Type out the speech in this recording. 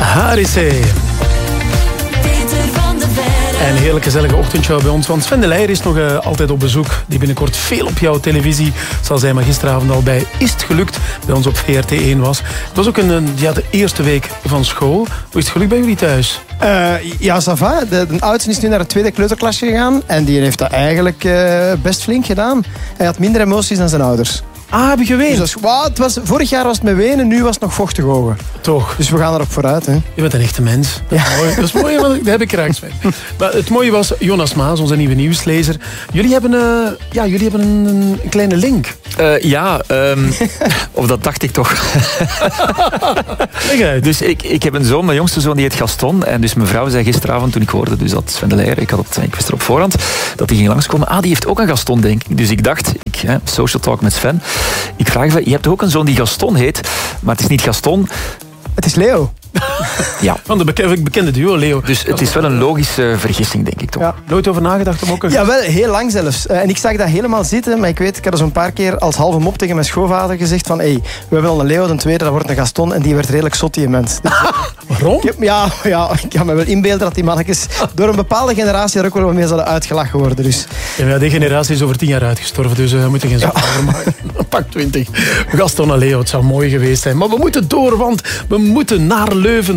Harisee. En een heerlijk gezellige ochtendshow bij ons. Want Sven de Leijer is nog altijd op bezoek. Die binnenkort veel op jouw televisie zal zijn. Maar gisteravond al bij Is het gelukt? Bij ons op VRT1 was. Het was ook de eerste week van school. Hoe is het gelukt bij jullie thuis? Ja, ça va. De oudste is nu naar het tweede kleuterklasje gegaan. En die heeft dat eigenlijk best flink gedaan. Hij had minder emoties dan zijn ouders. Ah, heb je geweend? Dus vorig jaar was het met wenen, nu was het nog vochtig ogen. Toch. Dus we gaan erop vooruit. Hè. Je bent een echte mens. Ja. Dat is mooi, want dat heb ik graag, Sven. Maar het mooie was, Jonas Maas, onze nieuwe nieuwslezer. Jullie hebben een kleine link. Of dat dacht ik toch. Leg uit. Dus ik heb een zoon, mijn jongste zoon, die heet Gaston. En dus mijn vrouw zei gisteravond, toen ik hoorde dus dat Sven de Leijer, ik wist er op voorhand, dat hij ging langskomen. Die heeft ook een Gaston, denk ik. Dus ik dacht, social talk met Sven. Ik vraag je hebt ook een zoon die Gaston heet, maar het is niet Gaston. Het is Leo. Ja. Van de bekende duo, Leo. Dus het is wel een logische vergissing, denk ik toch. Ja. Nooit over nagedacht om ook een... Ja, wel, heel lang zelfs. En ik zag dat helemaal zitten, maar ik had er zo'n paar keer als halve mop tegen mijn schoonvader gezegd van we hebben al een Leo, de tweede, dat wordt een Gaston, en die werd redelijk zot, die mens. Dus, waarom? Ik kan me wel inbeelden dat die mannetjes door een bepaalde generatie er ook wel wat mee zullen uitgelachen worden. Dus. Ja, die generatie is over 10 jaar uitgestorven, dus we moeten geen zorgen over maken. Pak 20. Gaston en Leo, het zou mooi geweest zijn. Maar we moeten door, want we moeten naar Leuven.